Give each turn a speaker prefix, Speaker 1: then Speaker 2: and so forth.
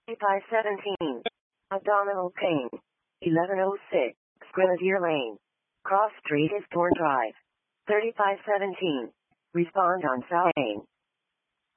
Speaker 1: 3517. Abdominal pain. 1106. Grenadier Lane. Cross Street is Thorn Drive. 3517. Respond on South Lane.